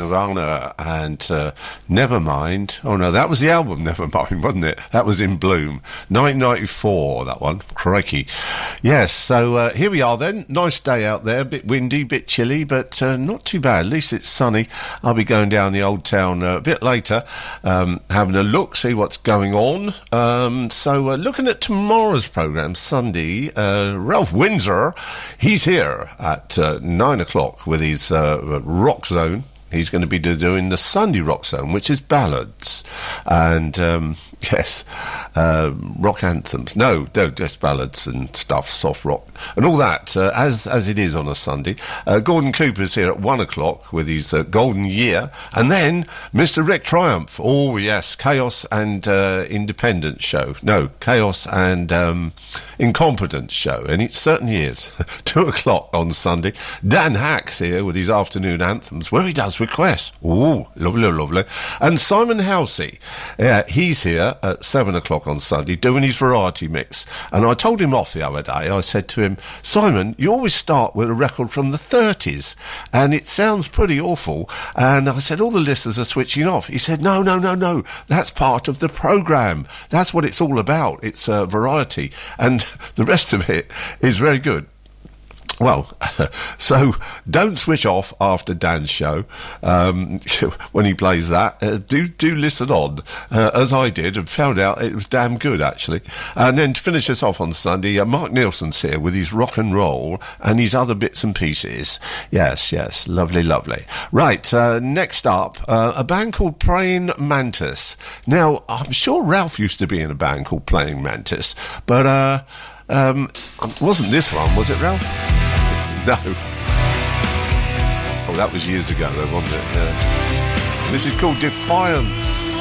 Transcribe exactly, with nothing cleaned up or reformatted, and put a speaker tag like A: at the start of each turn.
A: Nirvana, and uh, Nevermind. Oh no, that was the album Nevermind, wasn't it? That was In Bloom. nineteen ninety-four, that one. Crikey. Yes, so uh, here we are then. Nice day out there, a bit windy, bit chilly, but uh, not too bad. At least it's sunny. I'll be going down the Old Town uh, a bit later, um, having a look, see what's going on. Um, so uh, looking at tomorrow's programme, Sunday, uh, Ralph Windsor, he's here at uh, nine o'clock with his uh, Rock Zone. He's going to be doing the Sunday Rock Zone, which is ballads. And, um, yes, uh, rock anthems. No, no, just ballads and stuff, soft rock, and all that, uh, as as it is on a Sunday. Uh, Gordon Cooper's here at one o'clock with his uh, Golden Year. And then Mister Rick Triumph. Oh, yes, Chaos and uh, Independence show. No, Chaos and um, Incompetence show. And it certainly is. two o'clock on Sunday. Dan Hack's here with his afternoon anthems, where he does requests. Ooh, lovely, lovely. And Simon Halsey, uh, he's here at seven o'clock on Sunday doing his variety mix. And I told him off the other day, I said to him, Simon, you always start with a record from the thirties, and it sounds pretty awful. And I said, all the listeners are switching off. He said, no, no, no, no, that's part of the programme. That's what it's all about. It's uh, variety. And the rest of it is very good. Well, so don't switch off after Dan's show um, when he plays that. Uh, do do listen on, uh, as I did, and found out it was damn good, actually. And then to finish us off on Sunday, uh, Mark Nielsen's here with his rock and roll and his other bits and pieces. Yes, yes, lovely, lovely. Right, uh, next up, uh, a band called Praying Mantis. Now, I'm sure Ralph used to be in a band called Praying Mantis, but uh, um, wasn't this one, was it, Ralph? No. Oh, that was years ago, though, wasn't it? Yeah. This is called Defiance.